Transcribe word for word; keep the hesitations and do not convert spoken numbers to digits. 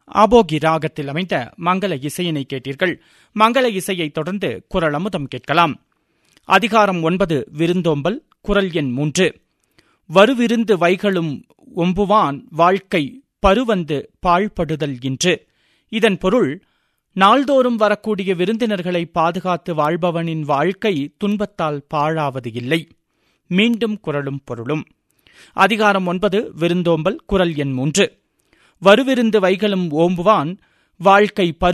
ஆபோகி ராகத்தில் அமைந்த மங்கள இசையினை கேட்டீர்கள். மங்கள இசையைத் தொடர்ந்து குரல் அமுதம் கேட்கலாம். அதிகாரம் ஒன்பது, விருந்தோம்பல். குரல் எண் மூன்று. வருவிருந்து வைகளும் ஒம்புவான் வாழ்க்கை பருவந்து பாழ்படுதல் இன்று. இதன் பொருள், நாள்தோறும் வரக்கூடிய விருந்தினர்களை பாதுகாத்து வாழ்பவனின் வாழ்க்கை துன்பத்தால் பாழாவது இல்லை. மீண்டும் குரலும் பொருளும். அதிகாரம் ஒன்பது, விருந்தோம்பல். குரல் எண் மூன்று. வருவிருந்து வைகளும் ஓம்புவான் வாழ்க்கை